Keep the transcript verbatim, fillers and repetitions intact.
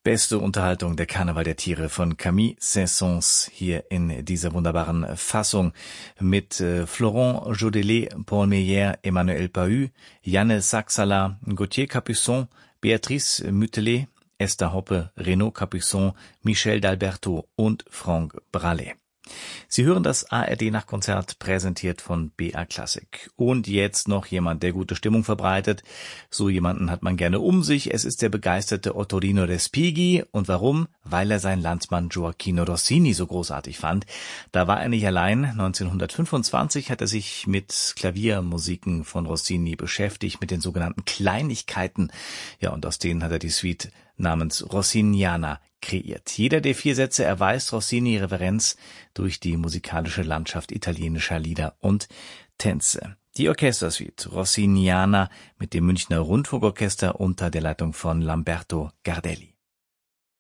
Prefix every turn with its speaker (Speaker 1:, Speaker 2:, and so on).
Speaker 1: Beste Unterhaltung, der Karneval der Tiere von Camille Saint-Saëns hier in dieser wunderbaren Fassung mit äh, Florent Jodelet, Paul Meyer, Emmanuel Pahü, Janne Saxala, Gauthier Capuçon, Béatrice Mütelet, Esther Hoppe, Renaud Capuçon, Michel d'Alberto und Franck Brallet. Sie hören das A R D-Nachtkonzert, präsentiert von B R Classic. Und jetzt noch jemand, der gute Stimmung verbreitet. So jemanden hat man gerne um sich. Es ist der begeisterte Ottorino Respighi. Und warum? Weil er seinen Landsmann Gioachino Rossini so großartig fand. Da war er nicht allein. neunzehnhundertfünfundzwanzig hat er sich mit Klaviermusiken von Rossini beschäftigt, mit den sogenannten Kleinigkeiten. Ja, und aus denen hat er die Suite namens Rossiniana kreiert. Jeder der vier Sätze erweist Rossini Reverenz durch die musikalische Landschaft italienischer Lieder und Tänze. Die Orchestersuite Rossiniana mit dem Münchner Rundfunkorchester unter der Leitung von Lamberto Gardelli.